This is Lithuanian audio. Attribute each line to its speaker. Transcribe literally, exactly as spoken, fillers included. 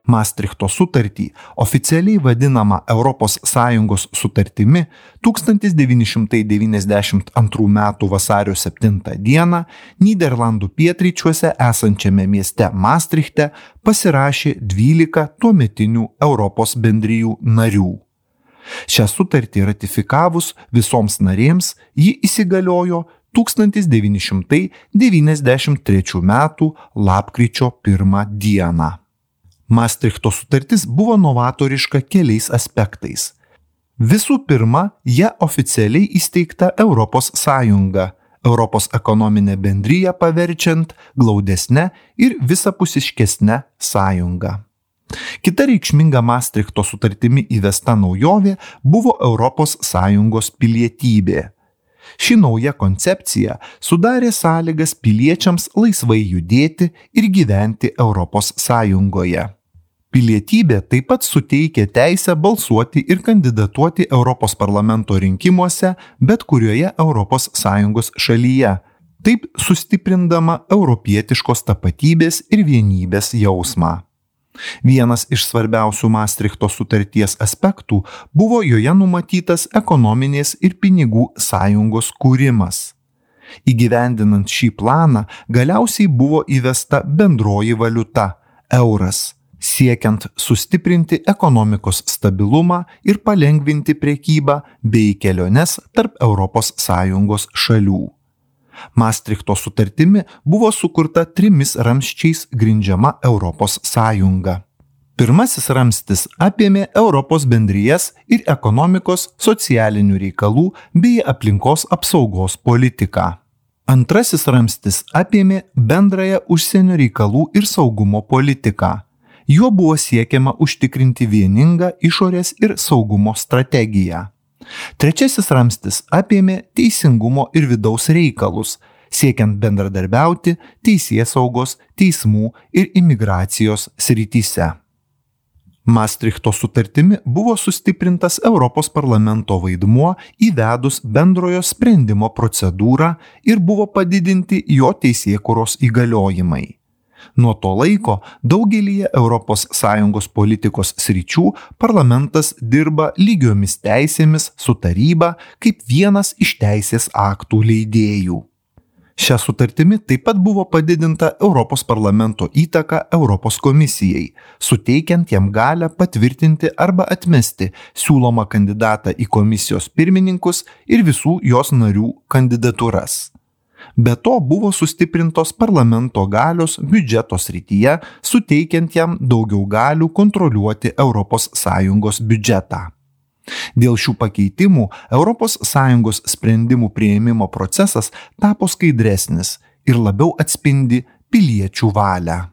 Speaker 1: Maastrichto sutartį, oficialiai vadinamą Europos Sąjungos sutartimi, tūkstantis devyni šimtai devyniasdešimt antrų metų vasario septintą dieną Nyderlandų pietryčiuose esančiame mieste Maastrichte pasirašė dvylika tuometinių Europos bendrijų narių. Šią sutartį ratifikavus visoms narėms ji įsigaliojo tūkstantis devyni šimtai devyniasdešimt trečių metų lapkričio pirmą dieną. Maastrichto sutartis buvo novatoriška keliais aspektais. Visų pirma, ją oficialiai įsteigta Europos Sąjunga, Europos ekonominę bendriją paverčiant glaudesne ir visapusiškesne sąjunga. Kita reikšminga Maastrichto sutartimi įvesta naujovė buvo Europos Sąjungos pilietybė. Ši nauja koncepcija sudarė sąlygas piliečiams laisvai judėti ir gyventi Europos Sąjungoje. Pilietybė taip pat suteikė teisę balsuoti ir kandidatuoti Europos parlamento rinkimuose bet kurioje Europos Sąjungos šalyje, taip sustiprindama europietiškos tapatybės ir vienybės jausmą. Vienas iš svarbiausių Maastrichto sutarties aspektų buvo joje numatytas ekonominės ir pinigų sąjungos kūrimas. Įgyvendinant šį planą galiausiai buvo įvesta bendroji valiuta – euras, siekiant sustiprinti ekonomikos stabilumą ir palengvinti prekybą bei keliones tarp Europos Sąjungos šalių. Maastrichto sutartimi buvo sukurta trimis ramsčiais grindžiama Europos Sąjunga. Pirmasis ramstis apėmė Europos bendrijas ir ekonomikos, socialinių reikalų bei aplinkos apsaugos politiką. Antrasis ramstis apėmė bendrąją užsienio reikalų ir saugumo politiką. Juo buvo siekiama užtikrinti vieningą išorės ir saugumo strategiją. Trečiasis ramstis apėmė teisingumo ir vidaus reikalus, siekiant bendradarbiauti teisėsaugos, teismų ir imigracijos srityse. Maastrichto sutartimi buvo sustiprintas Europos parlamento vaidmuo įvedus bendrojo sprendimo procedūrą ir buvo padidinti jo teisėkūros įgaliojimai. Nuo to laiko daugelyje Europos Sąjungos politikos sričių parlamentas dirba lygiomis teisėmis su taryba kaip vienas iš teisės aktų leidėjų. Šią sutartimi taip pat buvo padidinta Europos parlamento įtaka Europos komisijai, suteikiant jam galią patvirtinti arba atmesti siūlomą kandidatą į komisijos pirmininkus ir visų jos narių kandidatūras. Be to buvo sustiprintos parlamento galios biudžeto srityje, suteikiant jam daugiau galių kontroliuoti Europos Sąjungos biudžetą. Dėl šių pakeitimų Europos Sąjungos sprendimų priėmimo procesas tapo skaidresnis ir labiau atspindi piliečių valią.